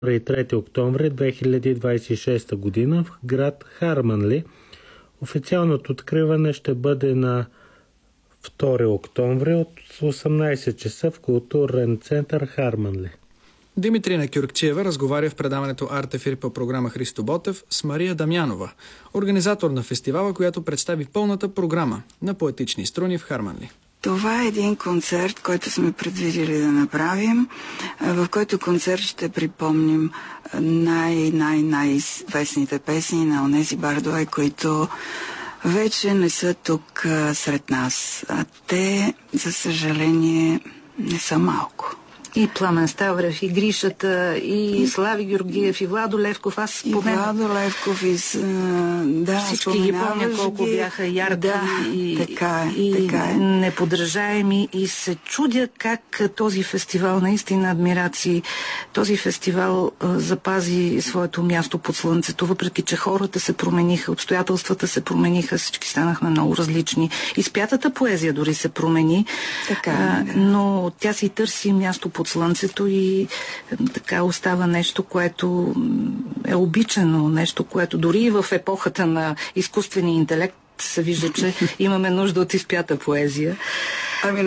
и 3 октомври 2026 година в град Харманли. Официалното откриване ще бъде на 2 октомври от 18 часа в културен център Харманли. Димитрина Кюркчиева разговаря в предаването Артефир по програма Христо Ботев с Мария Дамянова, организатор на фестивала, която представи пълната програма на поетични струни в Харманли. Това е един концерт, който сме предвидили да направим, в който концерт ще припомним най-известните песни на онези бардове, които вече не са тук сред нас. А те, за съжаление, не са малко. И Пламен Ставрев, и Гришата, и Слави Георгиев, и Владо Левков. Аз споменам. Владо Левков, всички ги помня колко бяха ярки и неподражаеми. И се чудя как този фестивал, наистина адмирации, този фестивал запази своето място под слънцето, въпреки че хората се промениха, обстоятелствата се промениха, всички станахме много различни. И спятата поезия дори се промени, но тя си търси място под слънцето и така остава нещо, което е обичано, нещо, което дори и в епохата на изкуствения интелект се вижда, че имаме нужда от изпята поезия.